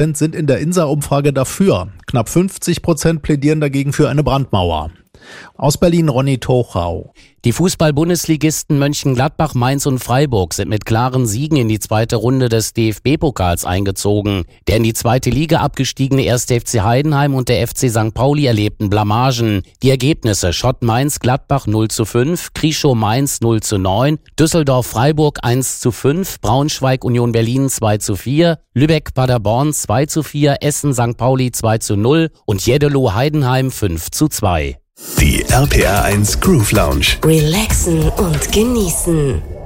sind in der INSA-Umfrage dafür. Knapp 50% plädieren dagegen für eine Brandmauer. Aus Berlin Ronny Tochau. Die Fußball-Bundesligisten Mönchengladbach, Mainz und Freiburg sind mit klaren Siegen in die zweite Runde des DFB-Pokals eingezogen. Der in die zweite Liga abgestiegene 1. FC Heidenheim und der FC St. Pauli erlebten Blamagen. Die Ergebnisse: Schott Mainz Gladbach 0:5, Krischow Mainz 0:9, Düsseldorf Freiburg 1:5, Braunschweig Union Berlin 2:4, Lübeck Paderborn 2:4, Essen St. Pauli 2:0 und Jeddelo Heidenheim 5:2. Die RPR 1 Groove Lounge. Relaxen und genießen.